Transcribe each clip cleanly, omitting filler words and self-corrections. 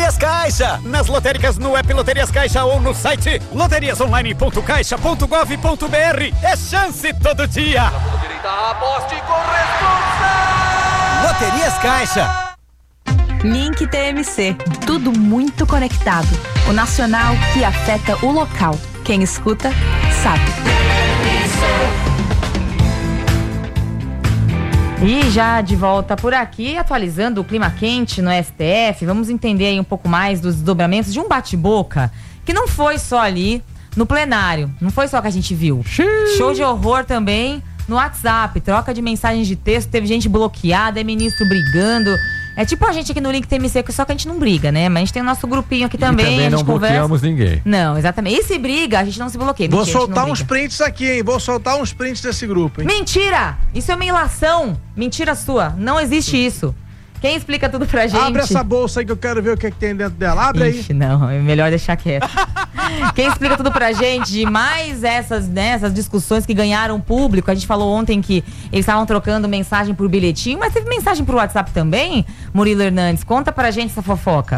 Loterias Caixa. Nas lotéricas, no app Loterias Caixa ou no site loteriasonline.caixa.gov.br. É chance todo dia. Aposte com responsa. Loterias Caixa. Link TMC. Tudo muito conectado. O nacional que afeta o local. Quem escuta, sabe. E já de volta por aqui, atualizando o clima quente no STF, vamos entender aí um pouco mais dos desdobramentos de um bate-boca que não foi só ali no plenário, não foi só que a gente viu. Show de horror também no WhatsApp, troca de mensagens de texto, teve gente bloqueada, é ministro brigando. É tipo a gente aqui no Link TMC, só que a gente não briga, né? Mas a gente tem o nosso grupinho aqui também. E também não bloqueamos ninguém. Não, exatamente. E se briga, a gente não se bloqueia. Vou soltar uns prints aqui, hein? Vou soltar uns prints desse grupo, hein? Mentira! Isso é uma ilação. Mentira sua. Não existe isso. Quem explica tudo pra gente? Abre essa bolsa aí que eu quero ver o que tem dentro dela. Abre aí. Não, é melhor deixar quieto. Quem explica tudo pra gente de mais essas discussões que ganharam público? A gente falou ontem que eles estavam trocando mensagem por bilhetinho, mas teve mensagem por WhatsApp também? Murilo Hernandes, conta pra gente essa fofoca.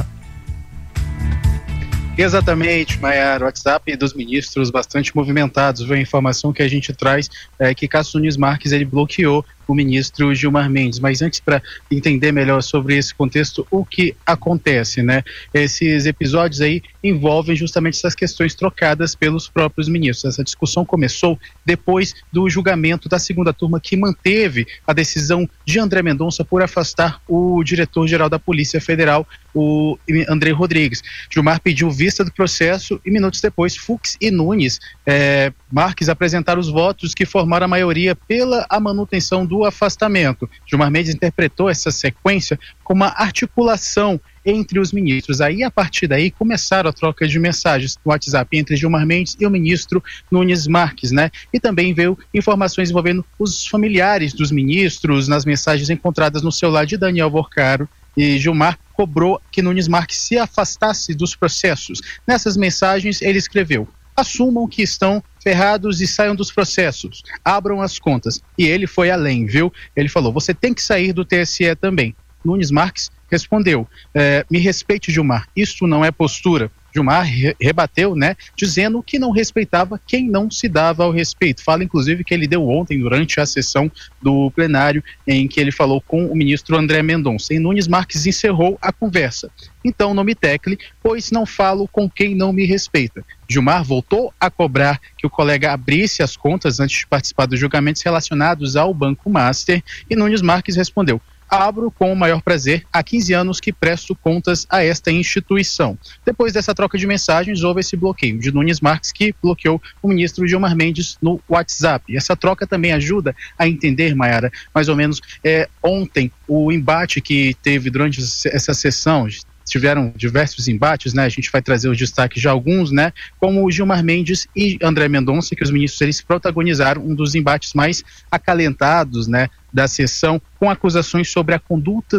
Exatamente, Maiara, o WhatsApp dos ministros bastante movimentados. A informação que a gente traz é que Cássio Nunes Marques ele bloqueou o ministro Gilmar Mendes. Mas antes, para entender melhor sobre esse contexto, o que acontece, né? Esses episódios aí envolvem justamente essas questões trocadas pelos próprios ministros. Essa discussão começou depois do julgamento da segunda turma que manteve a decisão de André Mendonça por afastar o diretor-geral da Polícia Federal, o André Rodrigues. Gilmar pediu vista do processo e minutos depois Fux e Nunes Marques apresentaram os votos que formaram a maioria pela a manutenção do afastamento. Gilmar Mendes interpretou essa sequência como uma articulação entre os ministros. Aí, a partir daí, começaram a troca de mensagens no WhatsApp entre Gilmar Mendes e o ministro Nunes Marques, né? E também veio informações envolvendo os familiares dos ministros nas mensagens encontradas no celular de Daniel Vorcaro. E Gilmar cobrou que Nunes Marques se afastasse dos processos. Nessas mensagens, ele escreveu: assumam que estão ferrados e saiam dos processos, abram as contas. E ele foi além, viu? Ele falou: você tem que sair do TSE também. Nunes Marques respondeu: me respeite, Gilmar, isto não é postura. Gilmar rebateu, né, dizendo que não respeitava quem não se dava ao respeito. Fala, inclusive, que ele deu ontem, durante a sessão do plenário, em que ele falou com o ministro André Mendonça. E Nunes Marques encerrou a conversa. Então não me tecle, pois não falo com quem não me respeita. Gilmar voltou a cobrar que o colega abrisse as contas antes de participar dos julgamentos relacionados ao Banco Master, e Nunes Marques respondeu: abro com o maior prazer, há 15 anos que presto contas a esta instituição. Depois dessa troca de mensagens, houve esse bloqueio de Nunes Marques, que bloqueou o ministro Gilmar Mendes no WhatsApp. E essa troca também ajuda a entender, Maiara, mais ou menos, ontem, o embate que teve durante essa sessão. Tiveram diversos embates, né? A gente vai trazer os destaques de alguns, né? Como o Gilmar Mendes e André Mendonça, que os ministros eles protagonizaram um dos embates mais acalentados, né, da sessão, com acusações sobre a conduta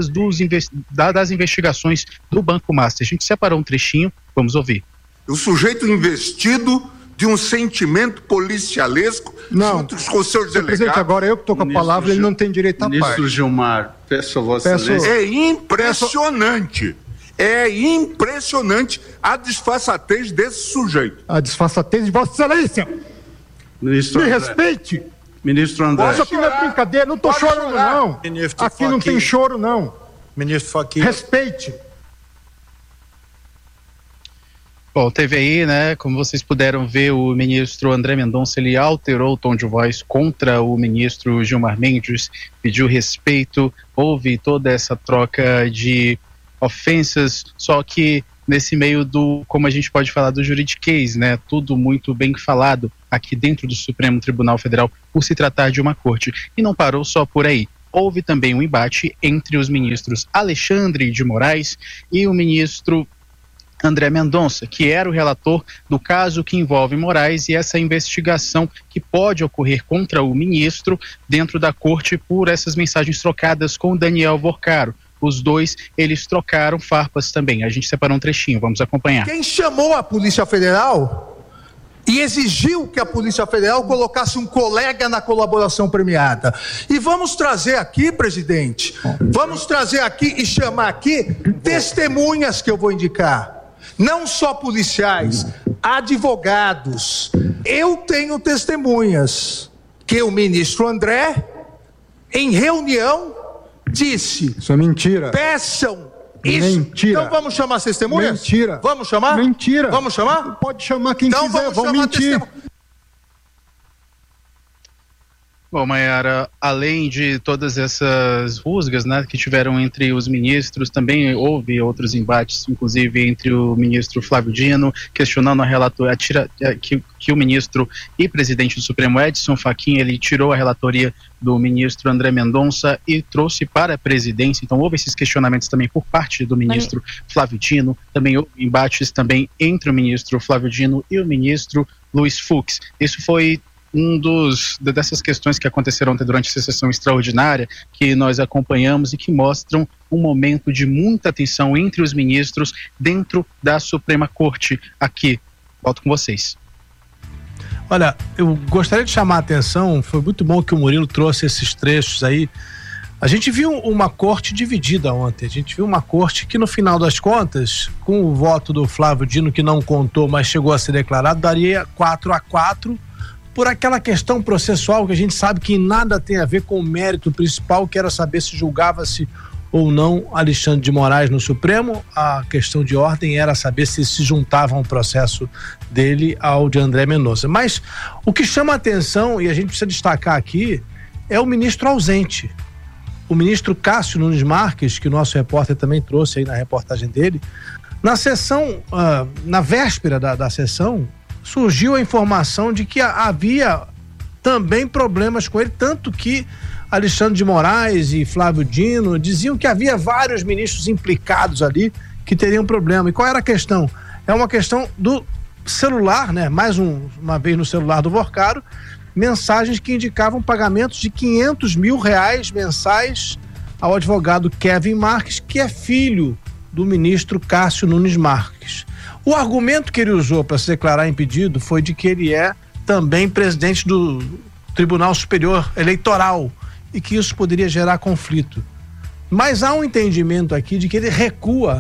das investigações do Banco Master. A gente separou um trechinho, vamos ouvir. O sujeito investido de um sentimento policialesco junto com os seus delegados. Presidente, agora eu que estou com a palavra, ele não tem direito à parte. Ministro Gilmar, peço a Vossa Excelência. É impressionante. É impressionante a disfarçatez desse sujeito. A disfarçatez de Vossa Excelência. Ministro Me André. respeite. Ministro André. Isso aqui não é brincadeira, não estou chorando não. Ministro aqui não tem choro não. Ministro Fachin. Respeite. Bom, teve aí, né, como vocês puderam ver, o ministro André Mendonça, ele alterou o tom de voz contra o ministro Gilmar Mendes, pediu respeito, houve toda essa troca de ofensas, só que nesse meio do, como a gente pode falar, do juridiquês, né, tudo muito bem falado aqui dentro do Supremo Tribunal Federal, por se tratar de uma corte, e não parou só por aí. Houve também um embate entre os ministros Alexandre de Moraes e o ministro André Mendonça, que era o relator do caso que envolve Moraes e essa investigação que pode ocorrer contra o ministro dentro da corte por essas mensagens trocadas com Daniel Vorcaro. Os dois, eles trocaram farpas também. A gente separou um trechinho, vamos acompanhar. Quem chamou a Polícia Federal e exigiu que a Polícia Federal colocasse um colega na colaboração premiada. E vamos trazer aqui, presidente, vamos trazer aqui e chamar aqui testemunhas que eu vou indicar. Não só policiais, advogados. Eu tenho testemunhas que o ministro André, em reunião, disse... Isso é mentira. Peçam isso. Mentira. Então vamos chamar as testemunhas? Mentira. Vamos chamar? Mentira. Vamos chamar? Pode chamar quem então quiser, vão mentir. Bom, Mayara, além de todas essas rusgas, né, que tiveram entre os ministros, também houve outros embates, inclusive entre o ministro Flávio Dino, questionando a relatoria, que o ministro e presidente do Supremo, Edson Fachin, ele tirou a relatoria do ministro André Mendonça e trouxe para a presidência. Então houve esses questionamentos também por parte do ministro Flávio Dino, também houve embates também entre o ministro Flávio Dino e o ministro Luiz Fux. Isso foi dessas questões que aconteceram ontem durante essa sessão extraordinária, que nós acompanhamos e que mostram um momento de muita tensão entre os ministros dentro da Suprema Corte aqui. Volto com vocês. Olha, eu gostaria de chamar a atenção, foi muito bom que o Murilo trouxe esses trechos aí. A gente viu uma corte dividida ontem, a gente viu uma corte que no final das contas, com o voto do Flávio Dino, que não contou, mas chegou a ser declarado, daria 4-4, por aquela questão processual que a gente sabe que nada tem a ver com o mérito principal, que era saber se julgava-se ou não Alexandre de Moraes no Supremo. A questão de ordem era saber se juntavam o processo dele ao de André Mendonça. Mas o que chama a atenção, e a gente precisa destacar aqui, é o ministro ausente. O ministro Cássio Nunes Marques, que o nosso repórter também trouxe aí na reportagem dele, na sessão, na véspera da sessão, surgiu a informação de que havia também problemas com ele, tanto que Alexandre de Moraes e Flávio Dino diziam que havia vários ministros implicados ali que teriam problema. E qual era a questão? É uma questão do celular, né? Mais uma vez no celular do Vorcaro, mensagens que indicavam pagamentos de R$500 mil mensais ao advogado Kevin Marques, que é filho do ministro Cássio Nunes Marques. O argumento que ele usou para se declarar impedido foi de que ele é também presidente do Tribunal Superior Eleitoral e que isso poderia gerar conflito. Mas há um entendimento aqui de que ele recua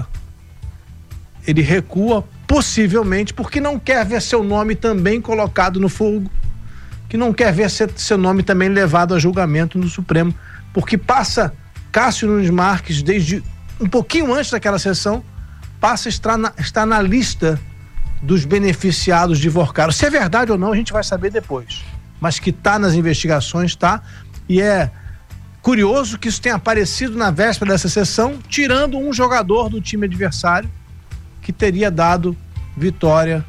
possivelmente porque não quer ver seu nome também colocado no fogo, que não quer ver seu nome também levado a julgamento no Supremo, porque passa Cássio Nunes Marques, desde um pouquinho antes daquela sessão, passa a estar na lista dos beneficiados de Vorcaro. Se é verdade ou não, a gente vai saber depois. Mas que está nas investigações, está. E é curioso que isso tenha aparecido na véspera dessa sessão, tirando um jogador do time adversário que teria dado vitória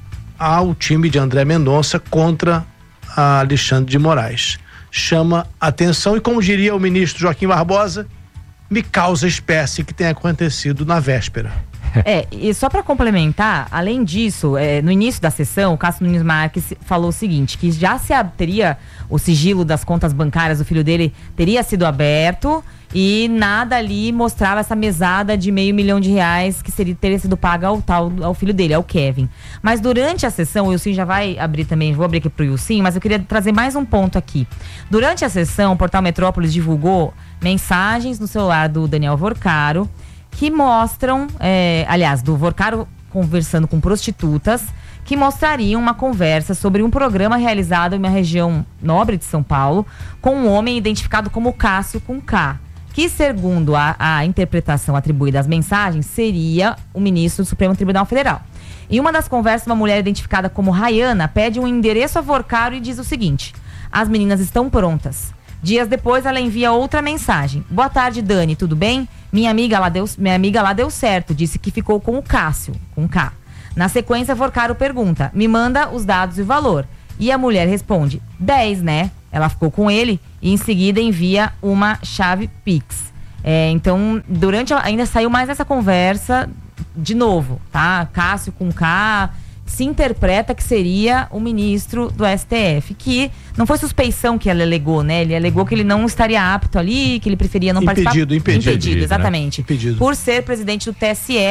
ao time de André Mendonça contra a Alexandre de Moraes. Chama atenção e, como diria o ministro Joaquim Barbosa, me causa espécie que tenha acontecido na véspera. E só para complementar, além disso, no início da sessão, o Cássio Nunes Marques falou o seguinte, que já teria o sigilo das contas bancárias do filho dele teria sido aberto e nada ali mostrava essa mesada de R$500 mil que teria sido paga ao filho dele, ao Kevin. Mas durante a sessão, o Wilson já vai abrir também, vou abrir aqui pro Wilson, mas eu queria trazer mais um ponto aqui. Durante a sessão, o Portal Metrópolis divulgou mensagens no celular do Daniel Vorcaro, que mostram, do Vorcaro conversando com prostitutas, que mostrariam uma conversa sobre um programa realizado em uma região nobre de São Paulo, com um homem identificado como Cássio com K, que, segundo a interpretação atribuída às mensagens, seria o ministro do Supremo Tribunal Federal. Em uma das conversas, uma mulher identificada como Rayana pede um endereço a Vorcaro e diz o seguinte: as meninas estão prontas. Dias depois, ela envia outra mensagem. Boa tarde, Dani, tudo bem? Minha amiga lá deu certo, disse que ficou com o Cássio, com K. Na sequência, Vorcaro pergunta, me manda os dados e o valor. E a mulher responde, 10, né? Ela ficou com ele e em seguida envia uma chave Pix. Então, ainda saiu mais essa conversa de novo, tá? Cássio com K, se interpreta que seria o ministro do STF, que não foi suspeição que ela alegou, né? Ele alegou que ele não estaria apto ali, que ele preferia não participar. Impedido, exatamente. Né? Impedido. Por ser presidente do TSE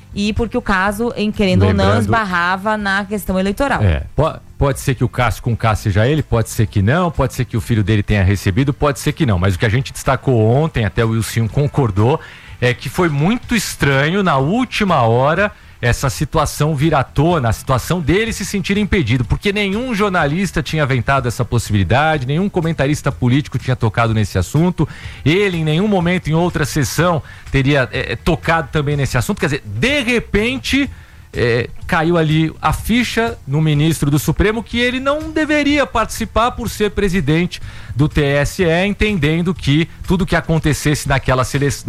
e porque o caso, querendo ou não, esbarrava na questão eleitoral. Pode ser que o Cássio com Cássio seja ele, pode ser que não, pode ser que o filho dele tenha recebido, pode ser que não, mas o que a gente destacou ontem, até o Wilson concordou, é que foi muito estranho na última hora essa situação vir à tona, a situação dele se sentir impedido, porque nenhum jornalista tinha aventado essa possibilidade, nenhum comentarista político tinha tocado nesse assunto, ele em nenhum momento em outra sessão teria tocado também nesse assunto, quer dizer, de repente caiu ali a ficha no ministro do Supremo que ele não deveria participar por ser presidente do TSE, entendendo que tudo que acontecesse naquela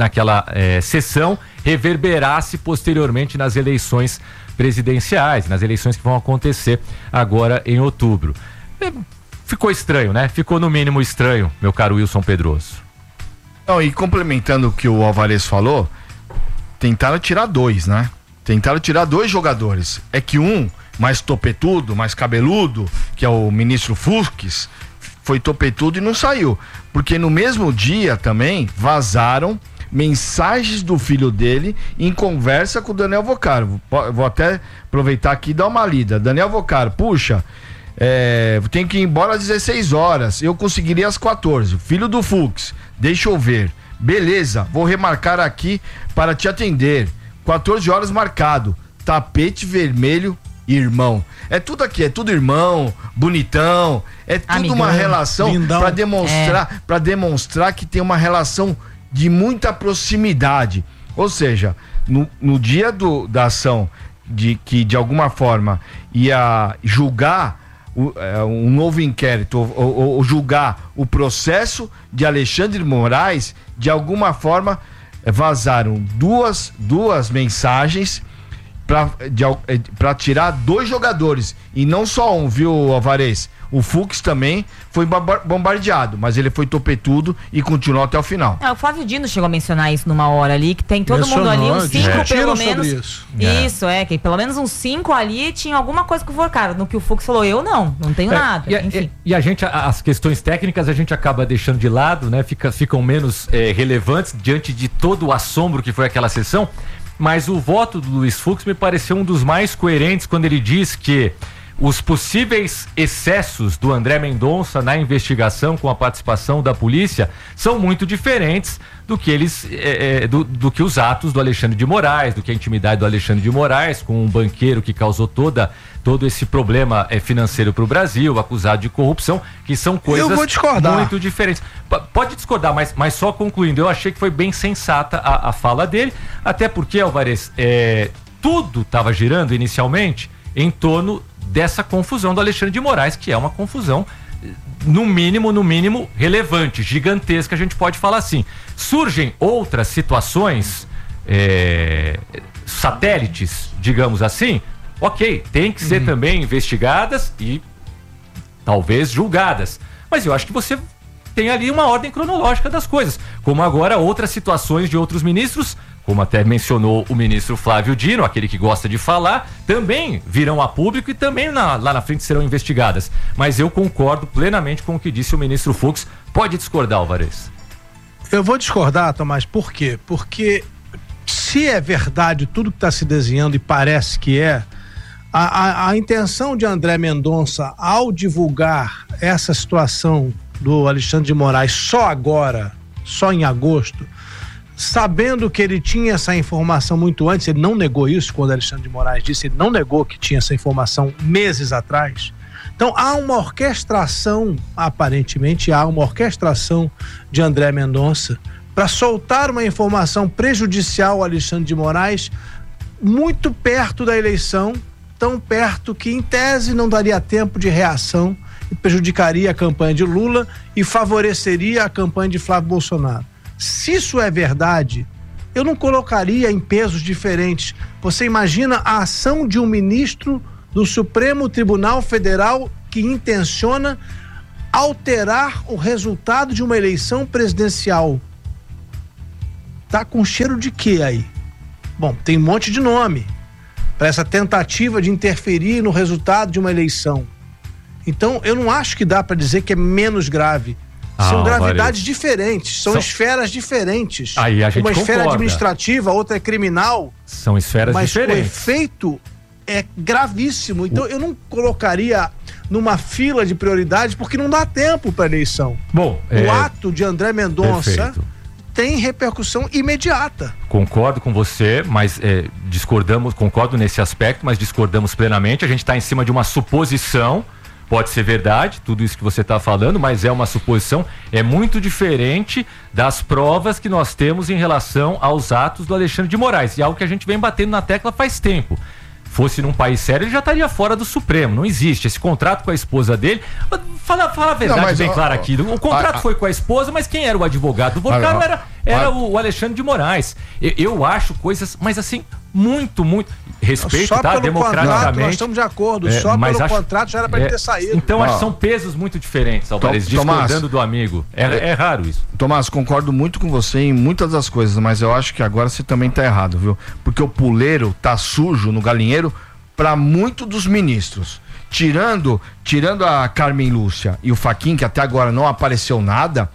sessão reverberasse posteriormente nas eleições presidenciais, nas eleições que vão acontecer agora em outubro. Ficou estranho, né? Ficou no mínimo estranho, meu caro Wilson Pedroso. Não, e complementando o que o Alvarez falou, tentaram tirar 2, né? Tentaram tirar 2 jogadores. É que um, mais topetudo, mais cabeludo, que é o ministro Fux, foi topetudo e não saiu. Porque no mesmo dia também vazaram mensagens do filho dele em conversa com o Daniel Vocaro. Vou até aproveitar aqui e dar uma lida. Daniel Vocaro, puxa, tenho que ir embora às 16 horas. Eu conseguiria às 14. Filho do Fux, deixa eu ver. Beleza, vou remarcar aqui para te atender. 14 horas marcado, tapete vermelho, irmão. É tudo aqui, é tudo irmão, bonitão, é tudo amigão, uma relação para demonstrar que tem uma relação de muita proximidade. Ou seja, no dia da ação que de alguma forma ia julgar um novo inquérito ou julgar o processo de Alexandre de Moraes, de alguma forma vazaram duas mensagens para tirar 2 jogadores e não só um, viu, Alvarez? O Fux também foi bombardeado, mas ele foi topetudo e continuou até o final. O Flávio Dino chegou a mencionar isso numa hora ali, que tem todo mundo ali, uns 5 pelo menos. Isso, que pelo menos uns 5 ali tinha alguma coisa que forcaram. No que o Fux falou, eu não tenho nada. E a gente, as questões técnicas a gente acaba deixando de lado, né? Ficam menos relevantes diante de todo o assombro que foi aquela sessão. Mas o voto do Luiz Fux me pareceu um dos mais coerentes quando ele diz que os possíveis excessos do André Mendonça na investigação com a participação da polícia são muito diferentes do que do que os atos do Alexandre de Moraes, do que a intimidade do Alexandre de Moraes com um banqueiro que causou todo esse problema financeiro para o Brasil, acusado de corrupção, que são coisas muito diferentes. Pode discordar, mas só concluindo, eu achei que foi bem sensata a fala dele, até porque, Alvarez, tudo estava girando inicialmente em torno dessa confusão do Alexandre de Moraes, que é uma confusão no mínimo relevante, gigantesca, a gente pode falar assim. Surgem outras situações satélites, digamos assim, ok, tem que ser também investigadas e talvez julgadas, mas eu acho que você tem ali uma ordem cronológica das coisas, como agora outras situações de outros ministros, como até mencionou o ministro Flávio Dino, aquele que gosta de falar, também virão a público e também lá na frente serão investigadas. Mas eu concordo plenamente com o que disse o ministro Fux. Pode discordar, Alvarez? Eu vou discordar, Tomás, por quê? Porque se é verdade tudo que está se desenhando, e parece que a intenção de André Mendonça ao divulgar essa situação do Alexandre de Moraes só agora, só em agosto, sabendo que ele tinha essa informação muito antes, ele não negou isso quando Alexandre de Moraes disse, ele não negou que tinha essa informação meses atrás. Então há uma orquestração, aparentemente há uma orquestração de André Mendonça para soltar uma informação prejudicial ao Alexandre de Moraes muito perto da eleição, tão perto que em tese não daria tempo de reação e prejudicaria a campanha de Lula e favoreceria a campanha de Flávio Bolsonaro. Se isso é verdade, eu não colocaria em pesos diferentes. Você imagina a ação de um ministro do Supremo Tribunal Federal que intenciona alterar o resultado de uma eleição presidencial. Tá com cheiro de quê aí? Bom, tem um monte de nome para essa tentativa de interferir no resultado de uma eleição. Então, eu não acho que dá para dizer que é menos grave São gravidades diferentes, são esferas diferentes. Aí a gente uma esfera concorda. administrativa, outra é criminal. São esferas diferentes. Mas o efeito é gravíssimo. Então eu não colocaria numa fila de prioridades porque não dá tempo para eleição. Bom, o ato de André Mendonça perfeito. tem repercussão imediata. Concordo com você, mas concordo nesse aspecto, mas discordamos plenamente. A gente está em cima de uma suposição. Pode ser verdade, tudo isso que você está falando, mas é uma suposição, é muito diferente das provas que nós temos em relação aos atos do Alexandre de Moraes, e algo que a gente vem batendo na tecla faz tempo. Fosse num país sério, ele já estaria fora do Supremo, não existe. Esse contrato com a esposa dele, fala a verdade bem clara aqui, o contrato foi com a esposa, mas quem era o advogado do Vocaro era o Alexandre de Moraes. Eu acho coisas, mas assim, muito, respeito, só tá? Pelo Democraticamente. Contrato, nós estamos de acordo, só pelo contrato já era para ele ter saído. Então acho que são pesos muito diferentes, Alvarez, discordando do amigo. É raro isso. Tomás, concordo muito com você em muitas das coisas, mas eu acho que agora você também tá errado, viu? Porque o puleiro tá sujo no galinheiro para muito dos ministros. Tirando a Carmen Lúcia e o Fachin, que até agora não apareceu nada,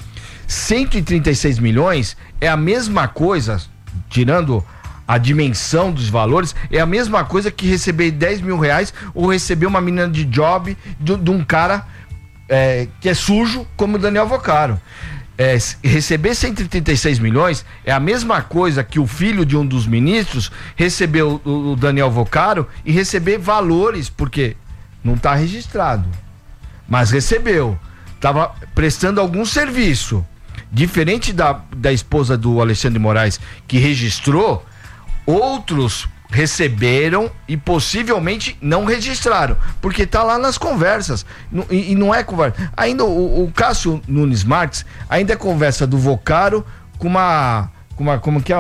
136 milhões é a mesma coisa, tirando a dimensão dos valores, é a mesma coisa que receber 10 mil reais ou receber uma menina de job de um cara que é sujo como o Daniel Vocaro. Receber 136 milhões é a mesma coisa que o filho de um dos ministros recebeu o Daniel Vocaro e receber valores, porque não está registrado, mas recebeu, estava prestando algum serviço. Diferente da esposa do Alexandre de Moraes, que registrou, outros receberam e possivelmente não registraram, porque tá lá nas conversas, e não é conversa. Ainda o Cássio Nunes Marques ainda é conversa do Vocaro com como que é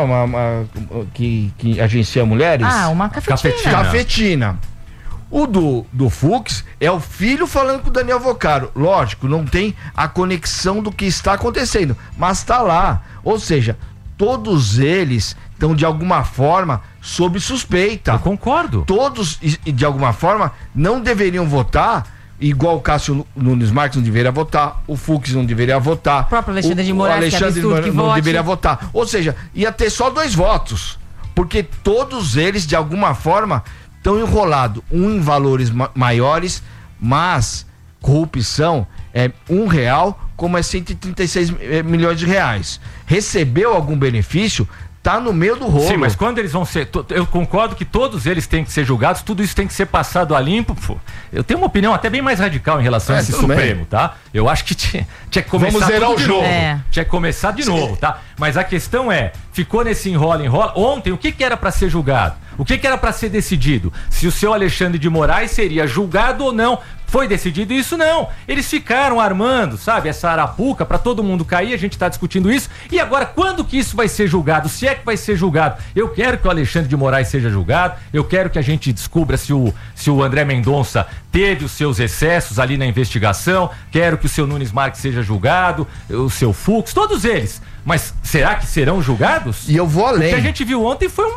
que agencia mulheres? Uma cafetina. O do Fux é o filho falando com o Daniel Vocaro. Lógico, não tem a conexão do que está acontecendo, mas tá lá. Ou seja, todos eles estão de alguma forma sob suspeita. Eu concordo. Todos, de alguma forma, não deveriam votar, igual o Cássio Nunes Marques não deveria votar, o Fux não deveria votar, o próprio Alexandre de Moraes, que é absurdo que não deveria votar. Ou seja, ia ter só 2 votos, porque todos eles, de alguma forma, estão enrolados, em valores maiores, mas corrupção é R$1, como é 136 milhões de reais. Recebeu algum benefício, tá no meio do rolo. Sim, mas quando eles vão ser... Eu concordo que todos eles têm que ser julgados, tudo isso tem que ser passado a limpo. Pô. Eu tenho uma opinião até bem mais radical em relação a esse Supremo, tá? Eu acho que tinha que começar Vamos zerar o jogo. Tinha que começar de novo, tá? Mas a questão ficou nesse enrola. Ontem, o que era para ser julgado? O que era para ser decidido? Se o seu Alexandre de Moraes seria julgado ou não. Foi decidido isso? Não. Eles ficaram armando, sabe, essa arapuca pra todo mundo cair, a gente tá discutindo isso. E agora, quando que isso vai ser julgado? Se é que vai ser julgado? Eu quero que o Alexandre de Moraes seja julgado, eu quero que a gente descubra se o André Mendonça teve os seus excessos ali na investigação, quero que o seu Nunes Marques seja julgado, o seu Fux, todos eles. Mas será que serão julgados? E eu vou além. O que a gente viu ontem foi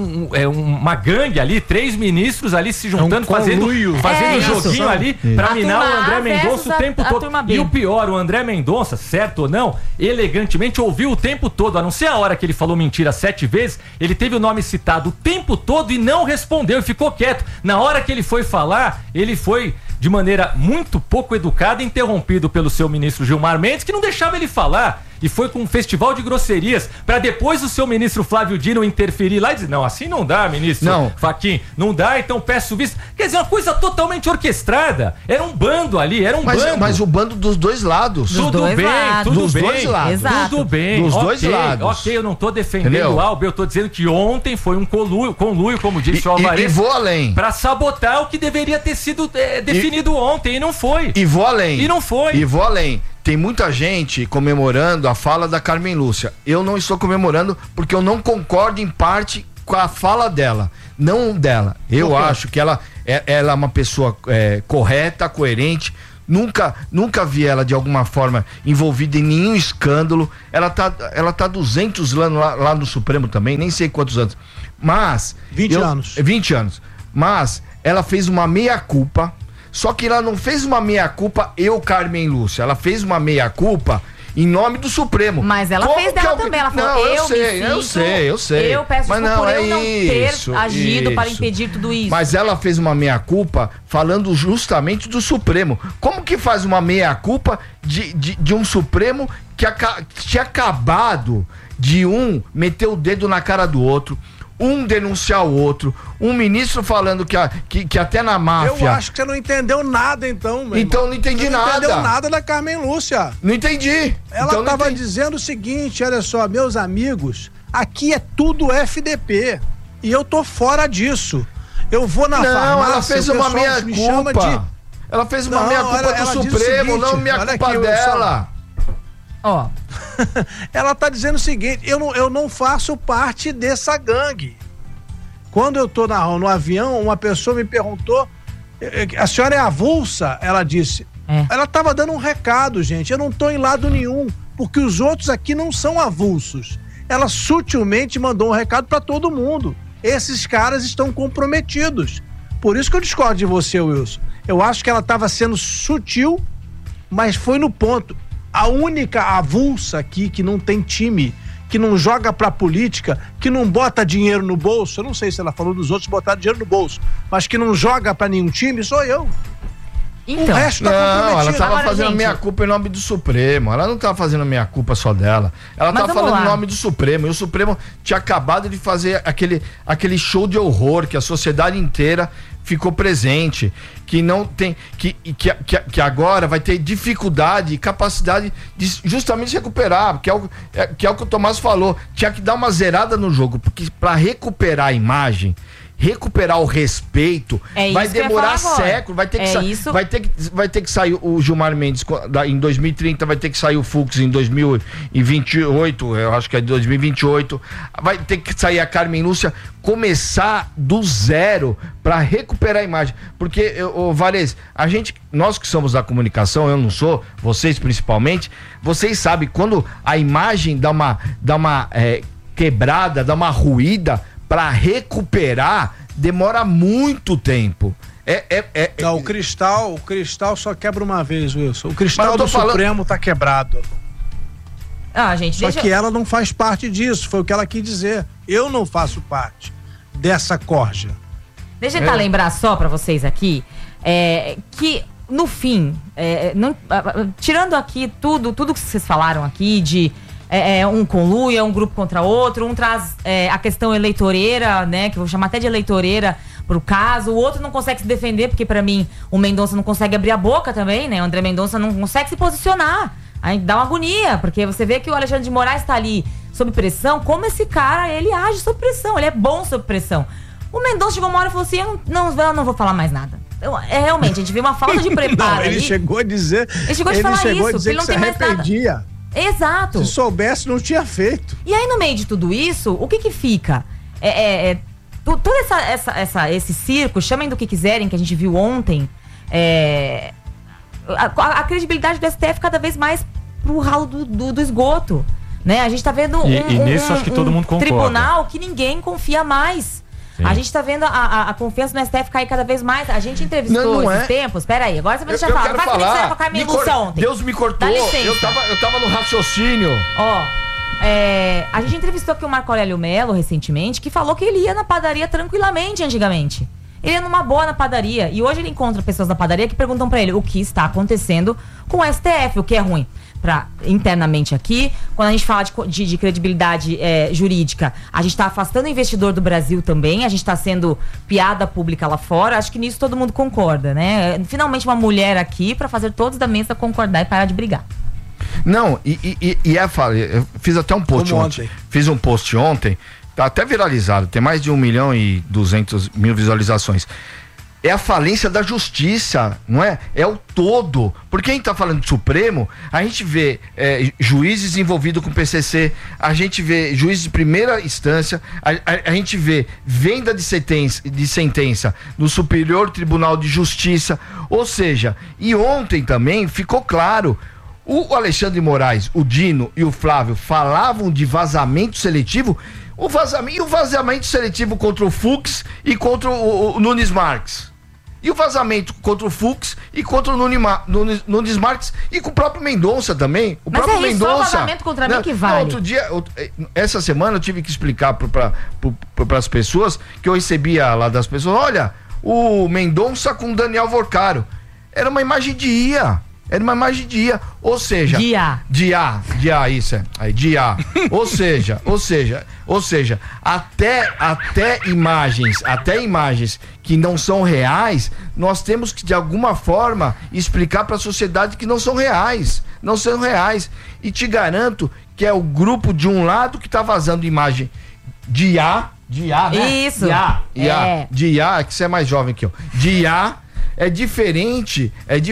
uma gangue ali, 3 ministros ali se juntando, fazendo um joguinho ali pra minar o André Mendonça o tempo todo. E o pior, o André Mendonça, certo ou não, elegantemente ouviu o tempo todo, a não ser a hora que ele falou mentira 7 vezes, ele teve o nome citado o tempo todo e não respondeu, e ficou quieto. Na hora que ele foi falar, ele foi de maneira muito pouco educada, interrompido pelo seu ministro Gilmar Mendes, que não deixava ele falar. E foi com um festival de grosserias, para depois o seu ministro Flávio Dino interferir lá e dizer, não, assim não dá, ministro Fachin, não dá, então peço visto. Quer dizer, uma coisa totalmente orquestrada. Era um bando ali, era um bando. Mas o bando dos dois lados. Tudo bem. Dos dois lados. Tudo bem. Dos dois lados. Ok, eu não tô defendendo o Alba, eu tô dizendo que ontem foi um conluio, como disse o Alvarez. E vou além. Pra sabotar o que deveria ter sido definido ontem, e não foi. E vou além. E não foi. E vou além. Tem muita gente comemorando a fala da Carmen Lúcia. Eu não estou comemorando porque eu não concordo em parte com a fala dela. Não dela. Eu acho que ela é uma pessoa correta, coerente. Nunca vi ela de alguma forma envolvida em nenhum escândalo. Ela tá 200 anos lá no Supremo também, nem sei quantos anos. Mas 20 anos. 20 anos. Mas ela fez uma meia-culpa. Só que ela não fez uma meia-culpa Carmen Lúcia. Ela fez uma meia-culpa em nome do Supremo. Mas ela fez dela também, ela falou, não, eu sei. Eu peço mas desculpa por eu não ter isso, agido para impedir tudo isso. Mas ela fez uma meia-culpa falando justamente do Supremo. Como que faz uma meia-culpa de um Supremo que tinha acabado de meter o dedo na cara do outro, denunciar o outro, um ministro falando que até na máfia... Eu acho que você não entendeu nada, então, meu Então irmão. não entendi nada. Não entendeu nada da Carmen Lúcia. Não entendi. Ela estava dizendo o seguinte, olha só, meus amigos, aqui é tudo FDP e eu tô fora disso. Eu vou na farmácia... Não, ela fez uma meia-culpa. Ela fez uma meia-culpa do Supremo, não meia-culpa dela. Ó. Ela tá dizendo o seguinte, eu não faço parte dessa gangue. Quando eu tô no avião, uma pessoa me perguntou, a senhora é avulsa? Ela disse. Ela tava dando um recado, gente, eu não tô em lado nenhum, porque os outros aqui não são avulsos. Ela sutilmente mandou um recado para todo mundo. Esses caras estão comprometidos. Por isso que eu discordo de você, Wilson. Eu acho que ela tava sendo sutil, mas foi no ponto. A única avulsa aqui que não tem time, que não joga pra política, que não bota dinheiro no bolso, eu não sei se ela falou dos outros botar dinheiro no bolso, mas que não joga pra nenhum time, sou eu. Então, o resto tá não, ela tava agora, fazendo gente, meia-culpa em nome do Supremo. Ela não tava fazendo meia-culpa só dela. Ela tava falando em nome do Supremo. E o Supremo tinha acabado de fazer aquele show de horror que a sociedade inteira ficou presente. Que não tem. Que agora vai ter dificuldade e capacidade de justamente se recuperar. Que é o que o Tomás falou. Tinha que dar uma zerada no jogo. Porque para recuperar a imagem, recuperar o respeito, vai demorar século, vai ter que sair o Gilmar Mendes em 2030, vai ter que sair o Fux em 2028, eu acho que é 2028, vai ter que sair a Carmen Lúcia, começar do zero para recuperar a imagem, porque, Varese, nós que somos da comunicação, eu não sou, vocês principalmente, vocês sabem, quando a imagem dá uma quebrada, dá uma ruída, para recuperar demora muito tempo. Não, o cristal só quebra uma vez, Wilson. O cristal do Supremo tá quebrado. Gente, só que ela não faz parte disso, foi o que ela quis dizer. Eu não faço parte dessa corja. Deixa eu tentar lembrar só para vocês aqui, que no fim, tirando aqui tudo que vocês falaram aqui de um conluia, um grupo contra outro, um traz a questão eleitoreira, né, que eu vou chamar até de eleitoreira pro caso, o outro não consegue se defender, porque pra mim o Mendonça não consegue abrir a boca também, né, o André Mendonça não consegue se posicionar, aí dá uma agonia, porque você vê que o Alexandre de Moraes tá ali sob pressão, como esse cara, ele age sob pressão, ele é bom sob pressão. O Mendonça chegou uma hora e falou assim, eu não vou falar mais nada. Realmente, a gente viu uma falta de preparo. Ele chegou a dizer, ele chegou a falar isso, que ele não tem mais nada. Exato. Se soubesse, não tinha feito. E aí, no meio de tudo isso, o que fica? Todo esse circo, chamem do que quiserem, que a gente viu ontem, a credibilidade do STF cada vez mais pro ralo do esgoto, né? A gente tá vendo nisso acho que todo mundo concorda. Tribunal que ninguém confia mais. Sim. A gente tá vendo a confiança no STF cair cada vez mais. A gente entrevistou esses tempos. Peraí, agora você vai deixar falar. Faz o que você com a Carmen Lúcia ontem. Deus me cortou. Eu tava no raciocínio. A gente entrevistou aqui o Marco Aurélio Mello recentemente, que falou que ele ia na padaria tranquilamente antigamente. Ele ia numa boa na padaria. E hoje ele encontra pessoas na padaria que perguntam pra ele o que está acontecendo com o STF, o que é ruim. Internamente aqui, quando a gente fala de credibilidade jurídica, a gente está afastando o investidor do Brasil também, a gente está sendo piada pública lá fora, acho que nisso todo mundo concorda, né? Finalmente uma mulher aqui para fazer todos da mesa concordar e parar de brigar. Não, eu fiz até um post ontem. Fiz um post ontem, tá até viralizado, tem mais de 1.200.000 visualizações. É a falência da justiça, não é? É o todo. Porque a gente tá falando de Supremo, a gente vê juízes envolvidos com PCC, a gente vê juízes de primeira instância, a gente vê venda de sentença no Superior Tribunal de Justiça. Ou seja, e ontem também ficou claro, o Alexandre de Moraes, o Dino e o Flávio falavam de vazamento seletivo, o vazamento seletivo contra o Fux e contra o Nunes Marques. E o vazamento contra o Fux e contra o Nunes Marques e com o próprio Mendonça também. O Mas próprio é isso, Mendonça. só o vazamento contra mim que vale. Outro dia, essa semana eu tive que explicar para as pessoas que eu recebia lá das pessoas, olha, o Mendonça com o Daniel Vorcaro. Era uma imagem de IA. Era uma imagem de IA. Ou seja... Dia, isso é. Aí, dia. Ou seja, até imagens que não são reais, nós temos que, de alguma forma, explicar para a sociedade que não são reais. Não são reais. E te garanto que é o grupo de um lado que tá vazando imagem de IA, né? Isso. De IA, que você é mais jovem que eu. De IA é diferente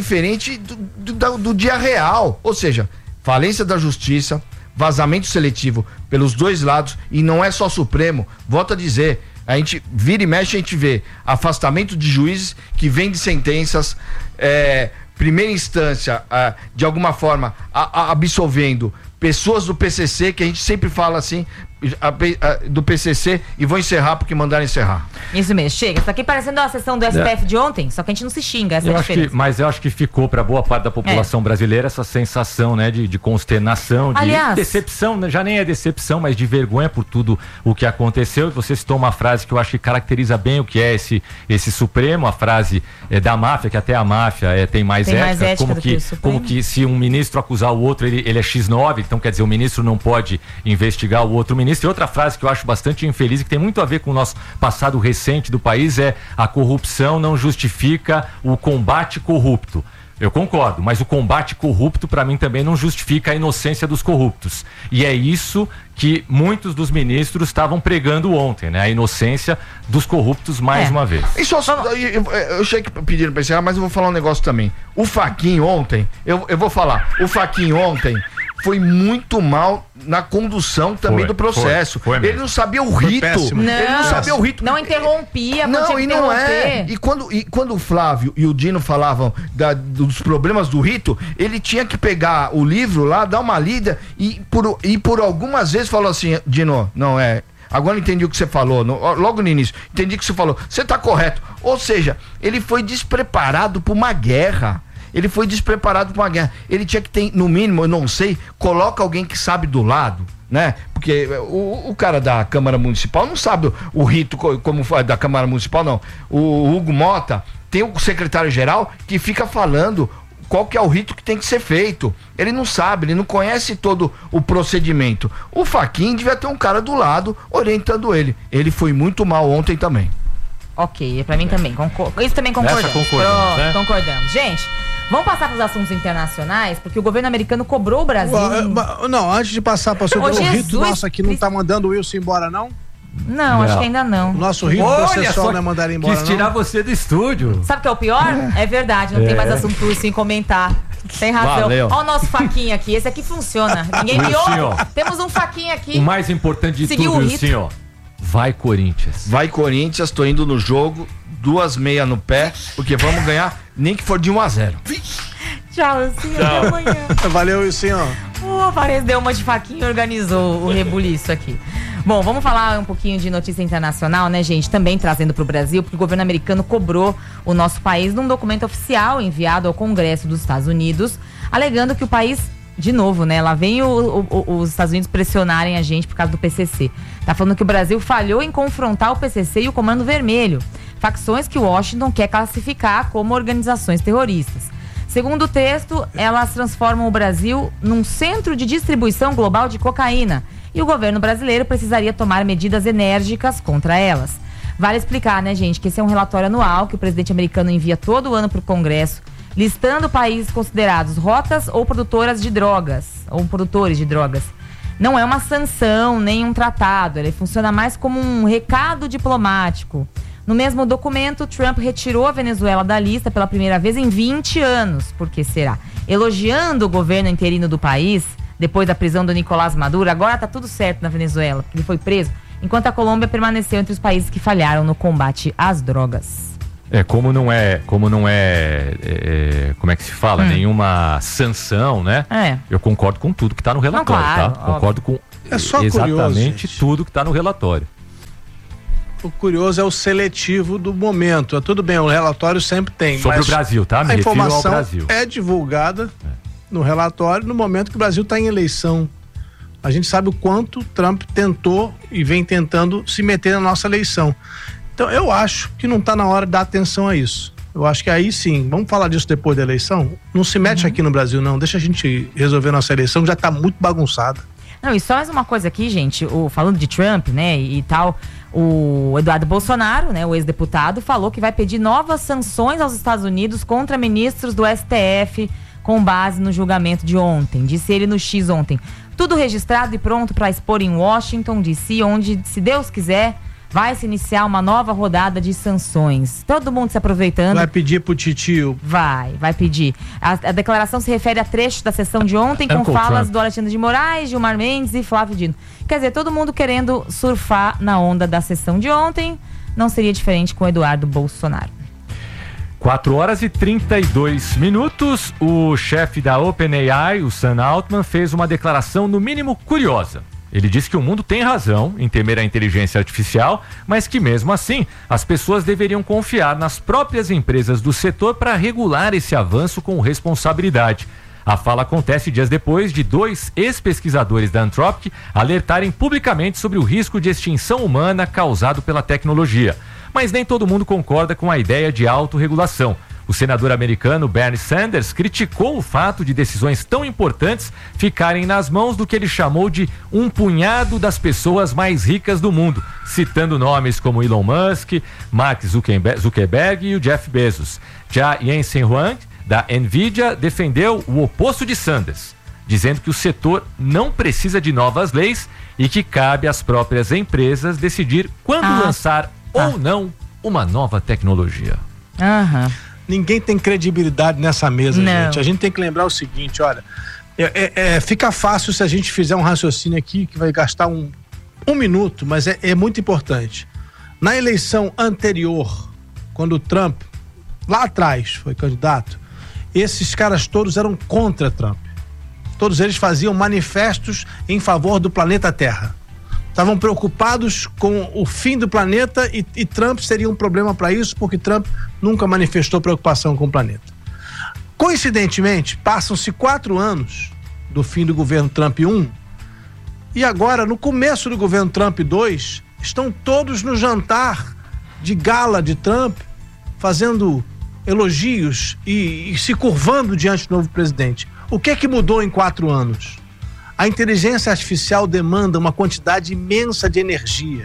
do dia real. Ou seja, falência da justiça, vazamento seletivo pelos dois lados, e não é só Supremo. Volto a dizer, a gente vira e mexe, a gente vê afastamento de juízes que vem de sentenças, primeira instância, de alguma forma, absolvendo pessoas do PCC, que a gente sempre fala assim, do PCC, e vou encerrar porque mandaram encerrar. Isso mesmo, chega. Isso aqui parecendo a sessão do STF de ontem, só que a gente não se xinga, essa é a diferença. Mas eu acho que ficou para boa parte da população brasileira essa sensação, né, de consternação, de decepção, né, já nem é decepção, mas de vergonha por tudo o que aconteceu. E você citou uma frase que eu acho que caracteriza bem o que é esse Supremo, a frase da máfia, que até a máfia tem mais ética, como que se um ministro acusar o outro, ele é X9, então quer dizer, o ministro não pode investigar o outro ministro. E outra frase que eu acho bastante infeliz e que tem muito a ver com o nosso passado recente do país é: a corrupção não justifica o combate corrupto. Eu concordo, mas o combate corrupto para mim também não justifica a inocência dos corruptos. E é isso que muitos dos ministros estavam pregando ontem, né? A inocência dos corruptos mais uma vez. E só, eu sei que pediram para encerrar, mas eu vou falar um negócio também. O Fachin ontem, eu vou falar, o Fachin ontem foi muito mal na condução também do processo. Ele não sabia o rito. Ele não sabia o rito. Não interrompia. Não, e não é. E quando o Flávio e o Dino falavam dos problemas do rito, ele tinha que pegar o livro lá, dar uma lida e por algumas vezes falou assim: Dino, não é. Agora entendi o que você falou, logo no início, entendi o que você falou. Você tá correto. Ou seja, ele foi despreparado para uma guerra. Ele foi despreparado para uma guerra. Ele tinha que ter, no mínimo, eu não sei, coloca alguém que sabe do lado, né? Porque o cara da Câmara Municipal não sabe o rito como foi da Câmara Municipal, não. O Hugo Mota tem o secretário-geral que fica falando qual que é o rito que tem que ser feito. Ele não sabe, ele não conhece todo o procedimento. O Fachin devia ter um cara do lado orientando ele. Ele foi muito mal ontem também. Ok, pra mim também. Isso também concordamos. Concordamos. Gente, vamos passar para os assuntos internacionais, porque o governo americano cobrou o Brasil. Não, antes de passar para o rito nosso aqui, não tá mandando o Wilson embora, não? Não, acho que ainda não. O nosso rito processual não é mandar ele embora, quis tirar você do estúdio. Sabe o que é o pior? É verdade, não tem mais assunto Wilson em comentar. Tem razão. Olha o nosso Faquinha aqui, esse aqui funciona. Ninguém viu? Temos um Faquinha aqui. O mais importante de tudo, Wilson, ó. Vai Corinthians. Vai Corinthians, tô indo no jogo, 2 meias no pé, porque vamos ganhar, nem que for de 1-0. Tchau, Wilson, até amanhã. Valeu, Wilson. O Alvarez deu uma de Faquinha e organizou o rebuliço aqui. Bom, vamos falar um pouquinho de notícia internacional, né, gente? Também trazendo para o Brasil, porque o governo americano cobrou o nosso país num documento oficial enviado ao Congresso dos Estados Unidos, alegando que o país, de novo, né? Lá vem os Estados Unidos pressionarem a gente por causa do PCC. Tá falando que o Brasil falhou em confrontar o PCC e o Comando Vermelho, facções que Washington quer classificar como organizações terroristas. Segundo o texto, elas transformam o Brasil num centro de distribuição global de cocaína e o governo brasileiro precisaria tomar medidas enérgicas contra elas. Vale explicar, né, gente, que esse é um relatório anual que o presidente americano envia todo ano para o Congresso, listando países considerados rotas ou produtoras de drogas, ou produtores de drogas. Não é uma sanção, nem um tratado, ele funciona mais como um recado diplomático. No mesmo documento, Trump retirou a Venezuela da lista pela primeira vez em 20 anos. Por que será? Elogiando o governo interino do país, depois da prisão do Nicolás Maduro, agora tá tudo certo na Venezuela, porque ele foi preso, enquanto a Colômbia permaneceu entre os países que falharam no combate às drogas. Como não é, como é que se fala, nenhuma sanção, né? Eu concordo com tudo que tá no relatório, não, claro, tá? Concordo com exatamente curioso, tudo que tá no relatório. O curioso é o seletivo do momento. Tudo bem, o relatório sempre tem. Sobre o Brasil, tá? A informação é divulgada no relatório no momento que o Brasil está em eleição. A gente sabe o quanto o Trump tentou e vem tentando se meter na nossa eleição. Então eu acho que não está na hora de dar atenção a isso. Eu acho que aí sim, vamos falar disso depois da eleição? Não se mete aqui no Brasil não, deixa a gente resolver nossa eleição, que já está muito bagunçada. Não, e só mais uma coisa aqui, gente, falando de Trump, né, e tal, o Eduardo Bolsonaro, né, o ex-deputado, falou que vai pedir novas sanções aos Estados Unidos contra ministros do STF com base no julgamento de ontem. Disse ele no X ontem. Tudo registrado e pronto para expor em Washington, D.C., onde, se Deus quiser, vai se iniciar uma nova rodada de sanções. Todo mundo se aproveitando. Vai pedir pro titio? Vai pedir. A declaração se refere a trechos da sessão de ontem com falas do Alexandre de Moraes, Gilmar Mendes e Flávio Dino. Quer dizer, todo mundo querendo surfar na onda da sessão de ontem. Não seria diferente com o Eduardo Bolsonaro. 4h32. O chefe da OpenAI, o Sam Altman, fez uma declaração no mínimo curiosa. Ele disse que o mundo tem razão em temer a inteligência artificial, mas que mesmo assim as pessoas deveriam confiar nas próprias empresas do setor para regular esse avanço com responsabilidade. A fala acontece dias depois de 2 ex-pesquisadores da Anthropic alertarem publicamente sobre o risco de extinção humana causado pela tecnologia. Mas nem todo mundo concorda com a ideia de autorregulação. O senador americano Bernie Sanders criticou o fato de decisões tão importantes ficarem nas mãos do que ele chamou de um punhado das pessoas mais ricas do mundo, citando nomes como Elon Musk, Mark Zuckerberg e o Jeff Bezos. Já Jensen Huang, da Nvidia, defendeu o oposto de Sanders, dizendo que o setor não precisa de novas leis e que cabe às próprias empresas decidir quando lançar ou não uma nova tecnologia. Ninguém tem credibilidade nessa mesa, gente. A gente tem que lembrar o seguinte, olha, fica fácil se a gente fizer um raciocínio aqui que vai gastar um minuto, mas é muito importante. Na eleição anterior, quando o Trump, lá atrás, foi candidato, esses caras todos eram contra Trump. Todos eles faziam manifestos em favor do planeta Terra. Estavam preocupados com o fim do planeta e Trump seria um problema para isso, porque Trump nunca manifestou preocupação com o planeta. Coincidentemente, passam-se 4 anos do fim do governo Trump 1 e agora, no começo do governo Trump 2, estão todos no jantar de gala de Trump, fazendo elogios e se curvando diante do novo presidente. O que é que mudou em 4 anos? A inteligência artificial demanda uma quantidade imensa de energia.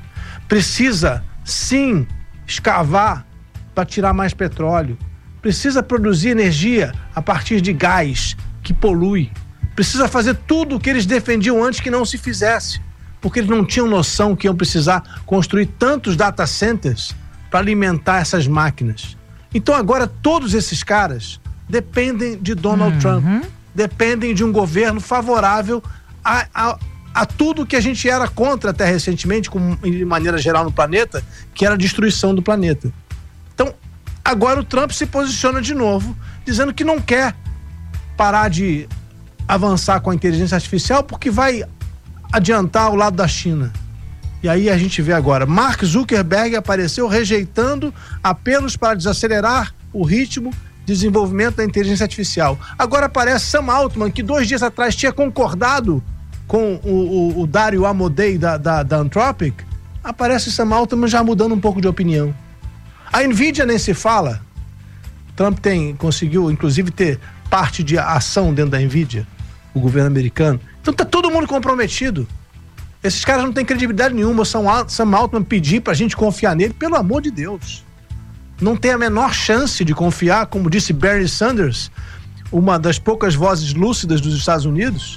Precisa, sim, escavar para tirar mais petróleo. Precisa produzir energia a partir de gás, que polui. Precisa fazer tudo o que eles defendiam antes que não se fizesse, porque eles não tinham noção que iam precisar construir tantos data centers para alimentar essas máquinas. Então agora todos esses caras dependem de Donald Trump. Dependem de um governo favorável a tudo que a gente era contra até recentemente, de maneira geral no planeta, que era a destruição do planeta. Então, agora o Trump se posiciona de novo, dizendo que não quer parar de avançar com a inteligência artificial porque vai adiantar ao lado da China. E aí a gente vê agora, Mark Zuckerberg apareceu rejeitando apelos para desacelerar o ritmo desenvolvimento da inteligência artificial. Agora aparece Sam Altman, que 2 dias atrás tinha concordado com o Dario Amodei da Anthropic. Aparece Sam Altman já mudando um pouco de opinião. A Nvidia nem se fala. Trump conseguiu, inclusive, ter parte de ação dentro da Nvidia, o governo americano. Então tá todo mundo comprometido. Esses caras não têm credibilidade nenhuma. Sam Altman pedir pra gente confiar nele, pelo amor de Deus. Não tem a menor chance de confiar, como disse Bernie Sanders, uma das poucas vozes lúcidas dos Estados Unidos.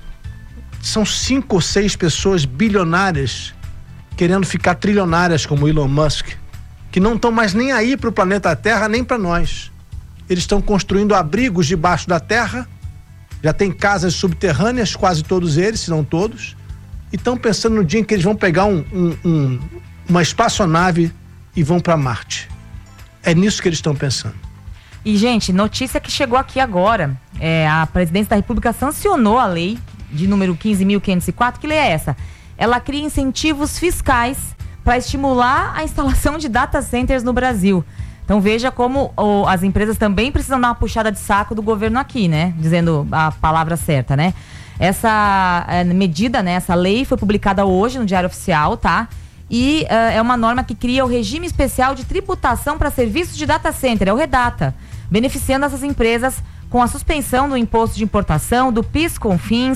São 5 ou 6 pessoas bilionárias querendo ficar trilionárias, como Elon Musk, que não estão mais nem aí para o planeta Terra, nem para nós. Eles estão construindo abrigos debaixo da terra, já tem casas subterrâneas, quase todos eles, se não todos, e estão pensando no dia em que eles vão pegar uma espaçonave e vão para Marte. É nisso que eles estão pensando. E, gente, notícia que chegou aqui agora. A Presidência da República sancionou a lei de número 15.504. Que lei é essa? Ela cria incentivos fiscais para estimular a instalação de data centers no Brasil. Então veja como as empresas também precisam dar uma puxada de saco do governo aqui, né? Dizendo a palavra certa, né? Essa medida, né? Essa lei foi publicada hoje no Diário Oficial, tá? E é uma norma que cria o regime especial de tributação para serviços de data center, é o REDATA, beneficiando essas empresas com a suspensão do imposto de importação, do PIS/COFINS,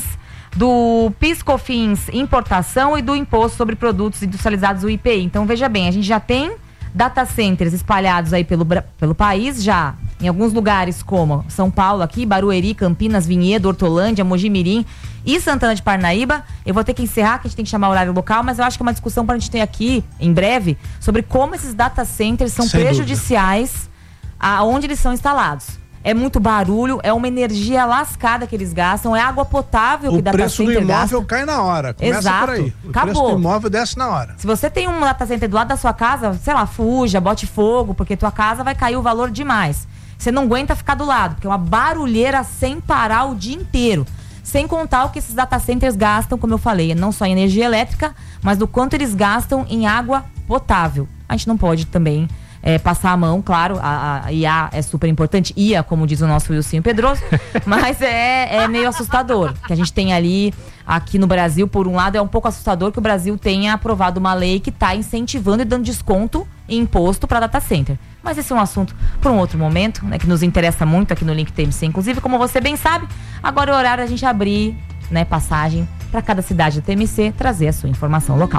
importação e do imposto sobre produtos industrializados, o IPI. Então veja bem, a gente já tem data centers espalhados aí pelo país, já em alguns lugares como São Paulo aqui, Barueri, Campinas, Vinhedo, Hortolândia, Mogi-mirim e Santana de Parnaíba. Eu vou ter que encerrar, que a gente tem que chamar o horário local, mas eu acho que é uma discussão para a gente ter aqui, em breve, sobre como esses data centers são prejudiciais aonde eles são instalados. É muito barulho, é uma energia lascada que eles gastam, é água potável que o data center gasta. O preço do imóvel cai na hora, começa por aí. O preço do imóvel desce na hora. Se você tem um data center do lado da sua casa, sei lá, fuja, bote fogo, porque tua casa vai cair o valor demais. Você não aguenta ficar do lado, porque é uma barulheira sem parar o dia inteiro. Sem contar o que esses data centers gastam, como eu falei, não só em energia elétrica, mas do quanto eles gastam em água potável. A gente não pode também passar a mão, claro, a IA é super importante, IA, como diz o nosso Wilson Pedroso, mas é meio assustador, que a gente tem ali, aqui no Brasil, por um lado, é um pouco assustador que o Brasil tenha aprovado uma lei que está incentivando e dando desconto em imposto para data center. Mas esse é um assunto para um outro momento, né, que nos interessa muito aqui no Link TMC, inclusive, como você bem sabe, agora é o horário da gente abrir, né, passagem para cada cidade do TMC, trazer a sua informação local.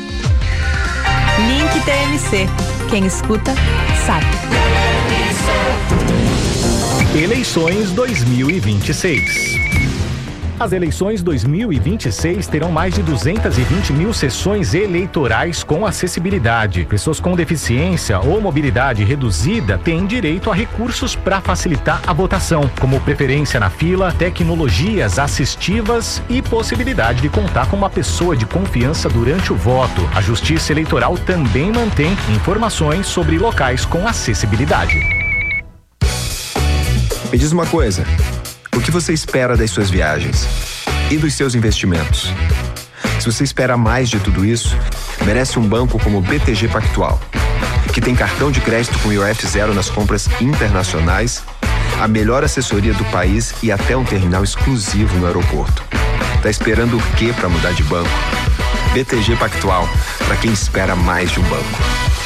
Link TMC. Quem escuta, sabe. Eleições 2026. As eleições 2026 terão mais de 220 mil sessões eleitorais com acessibilidade. Pessoas com deficiência ou mobilidade reduzida têm direito a recursos para facilitar a votação, como preferência na fila, tecnologias assistivas e possibilidade de contar com uma pessoa de confiança durante o voto. A Justiça Eleitoral também mantém informações sobre locais com acessibilidade. Me diz uma coisa. O que você espera das suas viagens e dos seus investimentos? Se você espera mais de tudo isso, merece um banco como o BTG Pactual, que tem cartão de crédito com IOF zero nas compras internacionais, a melhor assessoria do país e até um terminal exclusivo no aeroporto. Tá esperando o quê para mudar de banco? BTG Pactual, para quem espera mais de um banco.